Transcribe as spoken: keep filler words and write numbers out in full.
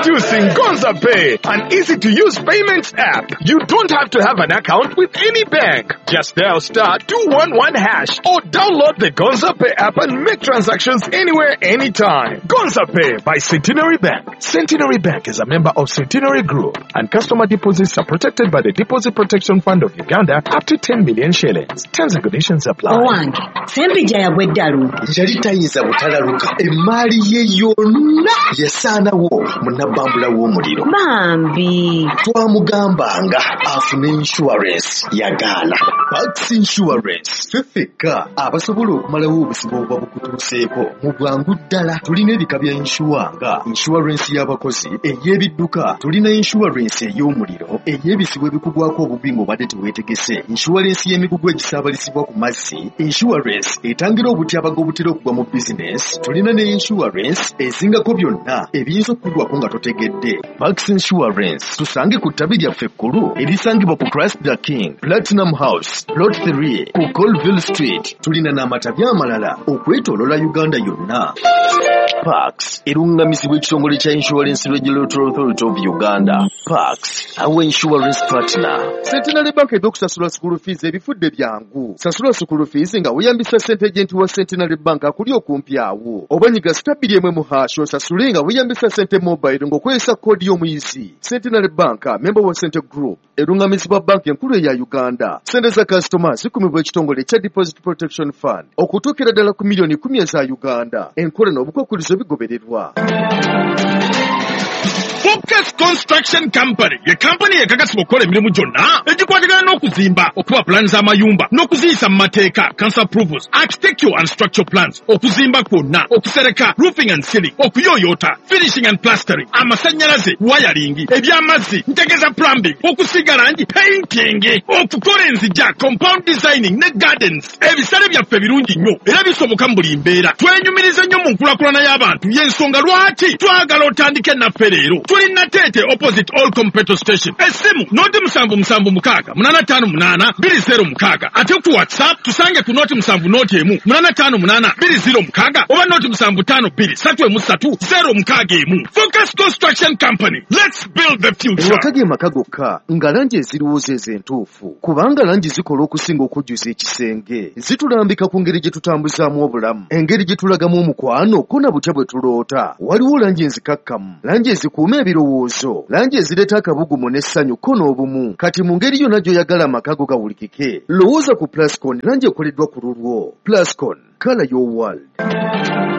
Introducing Gonza Pay, an easy-to-use payments app. You don't have to have an account with any bank. Just dial star two one one hash or download the Gonza Pay app and make transactions anywhere, anytime. Gonza Pay by Centenary Bank. Centenary Bank is a member of Centenary Group, and customer deposits are protected by the Deposit Protection Fund of Uganda up to ten million shillings. Terms and conditions apply. Owange, sembi jaya bweddalu. Yali tayinza butalaluka. Emali ye yonna yasaanawo munnabambula w'omuliro. Bambi. Twamugambanga afune insurance yagaana. Pax Insurance fefeka abasobola okumalawo obusibo obuba bukutuuseeko mu bwangu ddala. Tulina ebika bya insuwanga, insurance y'abakozi, ey'ebidduka, tulina insurance ey'omuliro, ey'ebisibo ebikugwako obubi ng'obadde teweetegese, insurance y'emigugu egisaabalisibwa ku mazzi, insurance etangira obutyabaga obutera okugwa mu business, tulina ne insurance ezingako byonna ebiyinza okukugwako nga totegedde. Pax Insurance tusange ku ttabi lyaffe ekkulu erisangibwa ku Christ the King, Platinum House, Plot three ku Colville Street. Tulina n'amatabi amalala okwetoolola Uganda yonna. Pax erungamizibwa ekitongole kya Insurance Regulatory Authority of Uganda. Pax, our insurance partner. Centenary Bank edokusasula school fees ebifudde byangu. Sasula school fees nga weeyambisa ssente agent wa Centenary Bank akuli okumpi awo. Oba nyiga stabili emwe mu hash osasule nga weeyambisa ssente mobile ng'okozesa koodi y'omuyizi. Centenary Bank, member wa Centre Group, erungamizibwa bank enkulu eya Uganda. Ssente za customers zikumibwa ekitongole kya Deposit Protection Fund okutuukira ddala ku miliyoni kumi eza Uganda. Enkola n'obukwakkulizo bigobererwa. Focus Construction Company, ye company ekakasibwa okukola emirimu gyonna egikwatagana n'okuzimba, okuwa plans z'amayumba n'okuziyisa mu mateeka, council approvals, architectural and structural plans, okuzimba kwonna, okusereka, roofing and ceiling, okuyooyoota, finishing and plastering, amasannyalaze, wiring, eby'amazzi, ntegeza plumbing, okusiga langi, painting, okukola enzija, compound designing ne gardens. Ebisale byaffe birungi nnyo era bisoboka mu buli mbeera. Twenyumiriza nnyo mu nkulakulana y'abantu, y'ensonga lwaki twagala otandike naffe leero. Tulina Tete opposite Allcom petrol station. Esimu noti musanvu musanvu mukaaga munana tano munana biri zero mukaaga. Ate ku WhatsApp tusange ku noti musanvu noti emu munana tano munana biri zero mukaaga oba noti musanvu tano biri satu emu satu zero mukaaga emu. Focus Construction Company. Let's build the future. Wakage makagoka nga langi eziriwooza ez'entuufu kubanga langi zikola okusinga okujjuza ekisenge. Zitulambika ku ngeri gye tutambuzaamu obulamu, engeri gye tulagamu omukwano ko na butya bwe tuloota. Waliwo langi enzikakkamu, langi ezikuuma ebirowoozo, langi ezireeta akabugumu n'essanyu ko n'obumu. Kati mu ngeri yonna gy'oyagala amakago gawulikike, lowooza ku Plascon, langi ekoleddwa ku lulwo. Plascon, color your world.